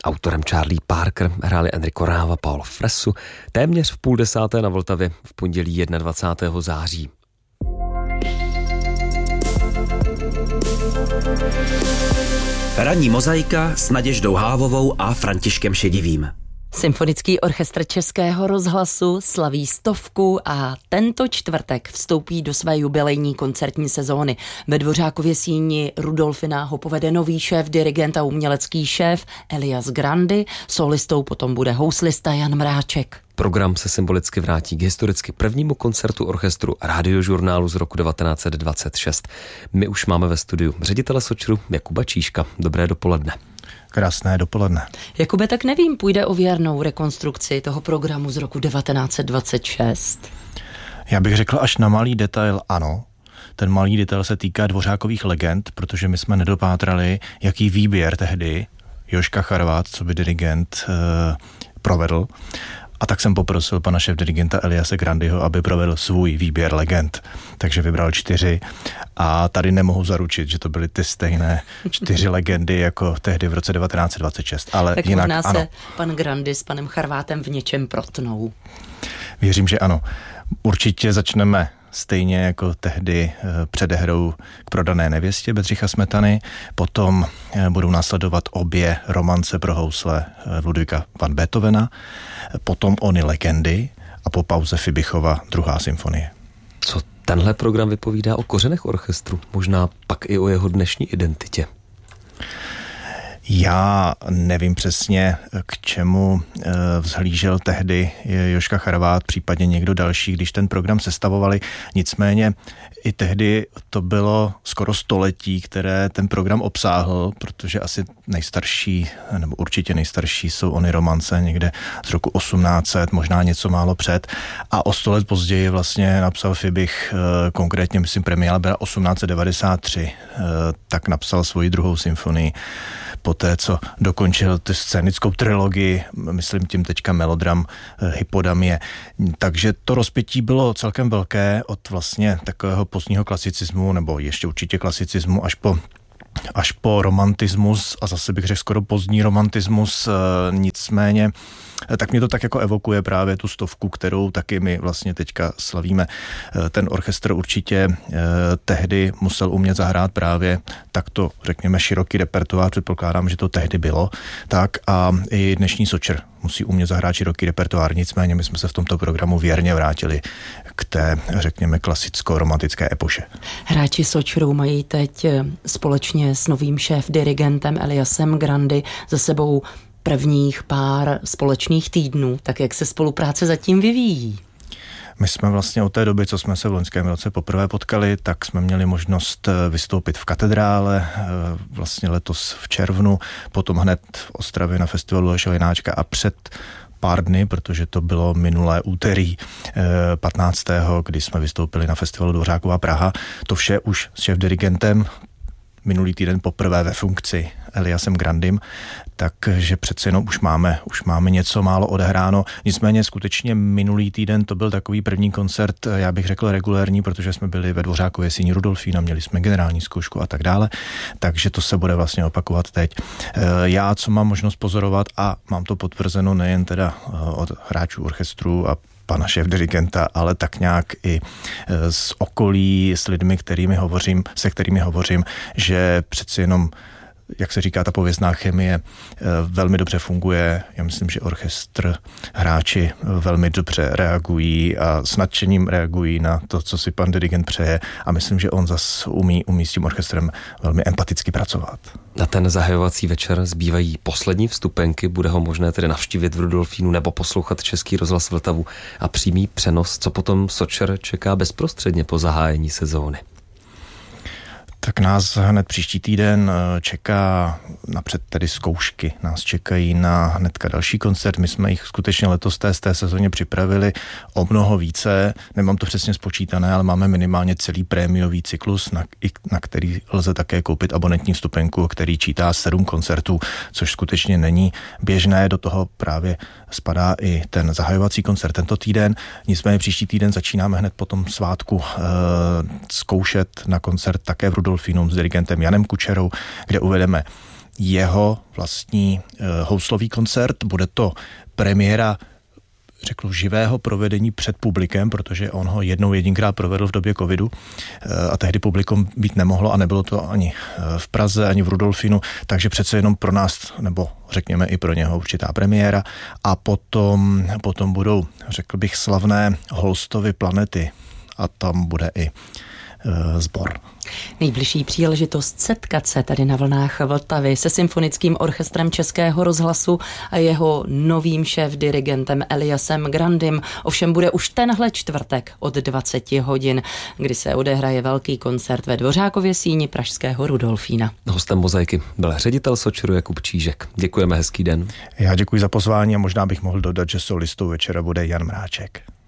Autorem Charlie Parker hráli Enrico Rava, Paolo Fresu, téměř v 9:30 na Vltavě v pondělí 21. září. Ranní mozaika s Naděždou Hávovou a Františkem Šedivým. Symfonický orchestr Českého rozhlasu slaví 100 a tento čtvrtek vstoupí do své jubilejní koncertní sezóny. Ve Dvořákově síni Rudolfina ho povede nový šéf, dirigent a umělecký šéf Elias Grandi, solistou potom bude houslista Jan Mráček. Program se symbolicky vrátí k historicky prvnímu koncertu orchestru Radiožurnálu z roku 1926. My už máme ve studiu ředitele Sočru Jakuba Číška. Dobré dopoledne. Krásné dopoledne. Jakube, tak nevím, půjde o věrnou rekonstrukci toho programu z roku 1926? Já bych řekl až na malý detail ano. Ten malý detail se týká Dvořákových legend, protože my jsme nedopátrali, jaký výběr tehdy Jožka Charvát, co by dirigent, provedl. A tak jsem poprosil pana šéfdirigenta Eliase Grandiho, aby provedl svůj výběr legend. Takže vybral 4 a tady nemohu zaručit, že to byly ty stejné 4 legendy jako tehdy v roce 1926. Ale tak jinak možná ano. Se pan Grandi s panem Charvátem v něčem protnou. Věřím, že ano. Určitě začneme stejně jako tehdy před hrou K prodané nevěstě Bedřicha Smetany. Potom budou následovat obě romance pro housle Ludvíka van Beethovena, potom Ony legendy a po pauze Fibichova 2. symfonie. Co tenhle program vypovídá o kořenech orchestru? Možná pak i o jeho dnešní identitě. Já nevím přesně, k čemu vzhlížel tehdy Jožka Charvát, případně někdo další, když ten program sestavovali. Nicméně i tehdy to bylo skoro století, které ten program obsáhl, protože asi nejstarší, nebo určitě nejstarší jsou Ony romance někde z roku 1800, možná něco málo před. A o 100 let později vlastně napsal Fibich, konkrétně myslím premiéra byla 1893, tak napsal svoji 2. symfonii. Poté, co dokončil tu scénickou trilogii, myslím tím teďka melodram Hypodamie. Takže to rozpětí bylo celkem velké od vlastně takového pozdního klasicismu, nebo ještě určitě klasicismu, až po romantismus a zase bych řekl skoro pozdní romantismus, nicméně tak mě to tak jako evokuje právě tu 100, kterou taky my vlastně teďka slavíme. Ten orchestr určitě tehdy musel umět zahrát právě takto, řekněme, široký repertoár, předpokládám, že to tehdy bylo, tak a i dnešní Sočr musí umět zahrát široký repertoár, nicméně my jsme se v tomto programu věrně vrátili k té, řekněme, klasicko-romantické epoše. Hráči Sočru mají teď společně s novým šéf-dirigentem Eliasem Grandi za sebou prvních pár společných týdnů, tak jak se spolupráce zatím vyvíjí? My jsme vlastně od té doby, co jsme se v loňském roce poprvé potkali, tak jsme měli možnost vystoupit v katedrále, vlastně letos v červnu, potom hned v Ostravě na festivalu Leoše Lináčka a před pár dny, protože to bylo minulé úterý 15. kdy jsme vystoupili na festivalu Dvořákova Praha. To vše už s šéfdirigentem, minulý týden poprvé ve funkci Eliasem Grandim, takže přece jenom už máme něco málo odehráno. Nicméně skutečně minulý týden to byl takový první koncert, já bych řekl regulérní, protože jsme byli ve Dvořákově síni Rudolfína, měli jsme generální zkoušku a tak dále, takže to se bude vlastně opakovat teď. Já, co mám možnost pozorovat a mám to potvrzeno nejen teda od hráčů orchestru a pana šéfdirigenta, ale tak nějak i z okolí, s lidmi, se kterými hovořím, že přeci jenom, jak se říká, ta pověstná chemie velmi dobře funguje. Já myslím, že orchestr, hráči velmi dobře reagují a s nadšením reagují na to, co si pan dirigent přeje a myslím, že on zas umí s tím orchestrem velmi empaticky pracovat. Na ten zahajovací večer zbývají poslední vstupenky, bude ho možné tedy navštívit v Rudolfínu nebo poslouchat Český rozhlas Vltavu a přímý přenos, co potom Sočer čeká bezprostředně po zahájení sezóny. Tak nás hned příští týden čeká napřed tedy zkoušky. Nás čekají na hnedka další koncert. My jsme jich skutečně letos z té sezóně připravili o mnoho více. Nemám to přesně spočítané, ale máme minimálně celý prémiový cyklus, na který lze také koupit abonentní vstupenku, který čítá 7 koncertů, což skutečně není běžné. Do toho právě spadá i ten zahajovací koncert tento týden. Nicméně příští týden začínáme hned po tom svátku zkoušet na koncert také v Rudolfínum s dirigentem Janem Kučerou, kde uvedeme jeho vlastní houslový koncert. Bude to premiéra, řekl, živého provedení před publikem, protože on ho jedinkrát provedl v době covidu a tehdy publikum být nemohlo a nebylo to ani v Praze, ani v Rudolfínu, takže přece jenom pro nás, nebo řekněme i pro něho určitá premiéra a potom budou, řekl bych, slavné Holstovy planety a tam bude i sbor. Nejbližší příležitost setkat se tady na vlnách Vltavy se Symfonickým orchestrem Českého rozhlasu a jeho novým šéfdirigentem Eliasem Grandym ovšem bude už tenhle čtvrtek od 20 hodin, kdy se odehraje velký koncert ve Dvořákově síni pražského Rudolfína. Hostem Mozaiky byl ředitel Sočeru Jakub Čížek. Děkujeme, hezký den. Já děkuji za pozvání a možná bych mohl dodat, že solistou večera bude Jan Mráček.